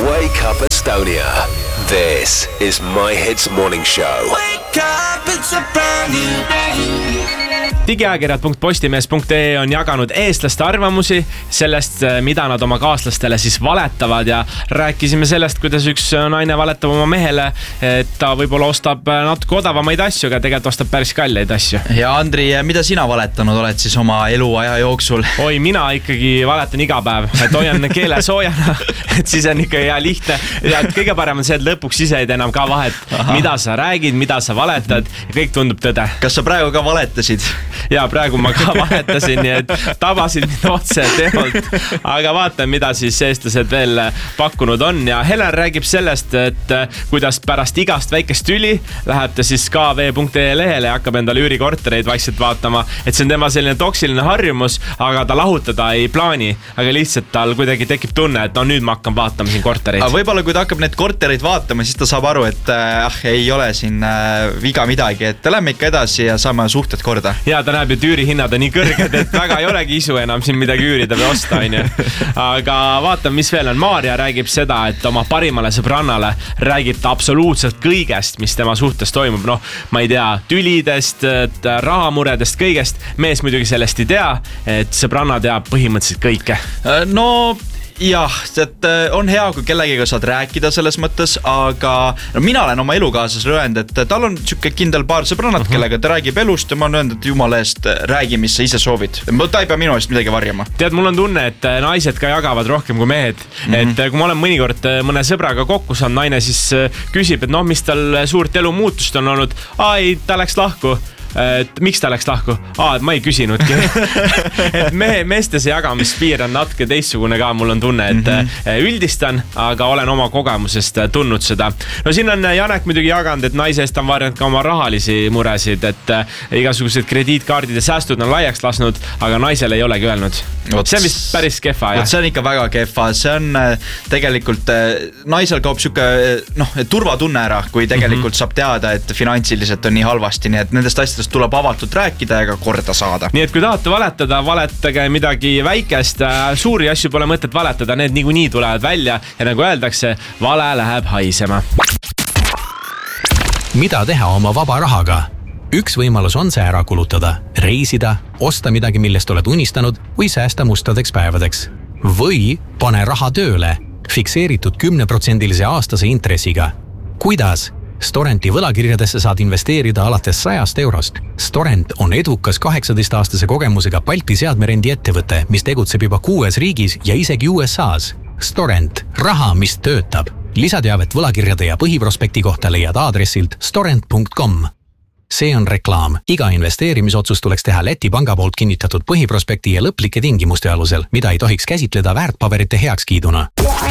Wake Up Estonia. This is My Hits Morning Show. Wake up, it's a brand new day. Digiajakirjad.postimees.ee on jaganud eestlaste arvamusi sellest, mida nad oma kaaslastele siis valetavad ja rääkisime sellest, kuidas üks naine valetab oma mehele, et ta võib-olla ostab natuke odavamaid asju, aga tegelikult ostab päris kalleid asju. Ja Andri, mida sina valetanud oled siis oma eluaja jooksul? Oi, mina ikkagi valetan iga päev, et hoian keele soojana, et siis on ikka hea lihtne ja kõige parem on see, et lõpuks ise ei tee enam ka vahet, mida sa räägid, mida sa valetad ja kõik tundub tõde. Kas sa praegu ka valetasid? Ja praegu ma ka valetasin, nii et tabasid mind otse teolt. Aga vaatan, mida siis eestlased veel pakkunud on. Ja Helen räägib sellest, et kuidas pärast igast väikest tüli läheb ta siis kv.ee lehele ja hakkab endale üürikortereid vaikselt vaatama. Et see on tema selline toksiline harjumus, aga ta lahutada ei plaani. Aga lihtsalt tal kuidagi tekib tunne, et no nüüd ma hakkan vaatama siin kortereid. Aga võib-olla kui ta hakkab neid kortereid vaatama, siis ta saab aru, et ei ole siin viga midagi. Et lähme ikka edasi ja saame suhted korda. Ja ta näeb, et üürihinnad on nii kõrged, et väga ei olegi isu enam siin midagi üürida või osta, on ju. Aga vaatan, mis veel on. Maarja räägib seda, et oma parimale sõbrannale räägib ta absoluutselt kõigest, mis tema suhtes toimub. Noh, ma ei tea, tülidest, rahamuredest, kõigest. Mees muidugi sellest ei tea, et sõbranna teab põhimõtteliselt kõike. No jah, et on hea, kui kellegiga saad rääkida selles mõttes, aga no, mina olen oma elukaaslas öelnud, et tal on siuke kindel paar sõbrannat, kellega ta räägib elust ja ma olen öelnud, et jumala eest räägi, mis sa ise soovid. Ta ei pea minu eest midagi varjama. Tead, mul on tunne, et naised ka jagavad rohkem kui mehed. Et kui ma olen mõnikord mõne sõbraga kokku saanud, naine siis küsib, et noh, mis tal suurt elu muutust on olnud. Ai, ta läks lahku. Et miks ta läks lahku? Ma ei küsinudki. Et meeste see jagamispiir on natuke teistsugune ka, mul on tunne, et üldistan, aga olen oma kogemusest tundnud seda. No siin on Janek muidugi jaganud, et naise eest on varjanud ka oma rahalisi muresid, et igasugused krediitkaardid ja säästud on laiaks lasnud, aga naisele ei olegi öelnud. See on vist päris kehva. See on ikka väga kehva. See on tegelikult, naisel kaob siuke turvatunne ära, kui tegelikult saab teada, et finantsiliselt on nii halvasti, nii et nendest asjadest tuleb avatult rääkida ja ka korda saada. Nii et kui tahate valetada, valetage midagi väikest, suuri asju pole mõtet valetada, need niikuinii tulevad välja ja nagu öeldakse, vale läheb haisema. Mida teha oma vaba rahaga? Üks võimalus on see ära kulutada, reisida, osta midagi, millest oled unistanud või säästa mustadeks päevadeks. Või pane raha tööle, fikseeritud 10% aastase intressiga. Kuidas? Storenti võlakirjadesse saad investeerida alates 100 eurost. Storent on edukas 18-aastase kogemusega Balti seadmerendi ettevõte, mis tegutseb juba 6 riigis ja isegi USAs. Storent. Raha, mis töötab. Lisateavet võlakirjade ja põhiprospekti kohta leiad aadressilt storent.com. See on reklaam. Iga investeerimisotsus tuleks teha Läti panga poolt kinnitatud põhiprospekti ja lõplike tingimuste alusel, mida ei tohiks käsitleda väärtpaberite heakskiiduna.